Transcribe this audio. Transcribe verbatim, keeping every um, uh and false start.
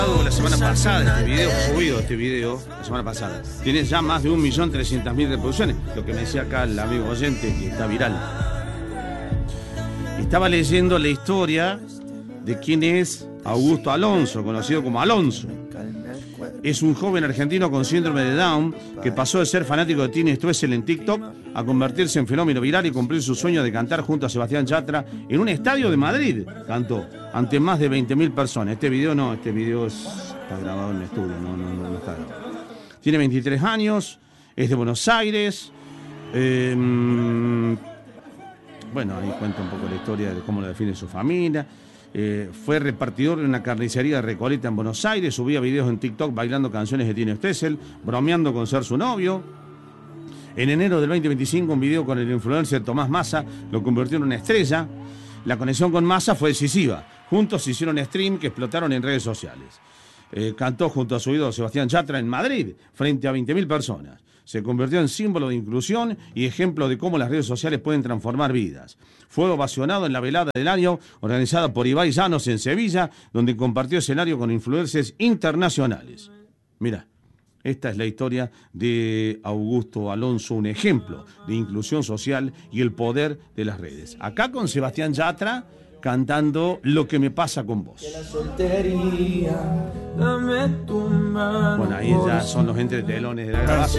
La semana pasada, este video, subido este video, la semana pasada, tiene ya más de un millón trescientas mil reproducciones, lo que me decía acá el amigo oyente, que está viral. Estaba leyendo la historia de quién es Augusto Alonso, conocido como Alonso. Es un joven argentino con síndrome de Down que pasó de ser fanático de Tini Stoessel en TikTok a convertirse en fenómeno viral y cumplir su sueño de cantar junto a Sebastián Yatra en un estadio de Madrid. Cantó ante más de veinte mil personas. Este video no, este video es, está grabado en el estudio, no, no, no, no está grabado. Tiene veintitrés años, es de Buenos Aires. Eh, bueno, ahí cuenta un poco la historia de cómo lo define su familia. Eh, fue repartidor en una carnicería de Recoleta en Buenos Aires, subía videos en TikTok bailando canciones de Tini Stoessel, bromeando con ser su novio. En enero del veinte veinticinco, un video con el influencer Tomás Massa lo convirtió en una estrella. La conexión con Massa fue decisiva. Juntos hicieron stream que explotaron en redes sociales. Eh, cantó junto a su ídolo Sebastián Yatra en Madrid, frente a veinte mil personas. Se convirtió en símbolo de inclusión y ejemplo de cómo las redes sociales pueden transformar vidas. Fue ovacionado en la velada del año, organizada por Ibai Llanos en Sevilla, donde compartió escenario con influencers internacionales. Mira, esta es la historia de Augusto Alonso, un ejemplo de inclusión social y el poder de las redes. Acá con Sebastián Yatra, cantando Lo que me pasa con vos. Bueno, ahí ya son los entretelones de la grabación.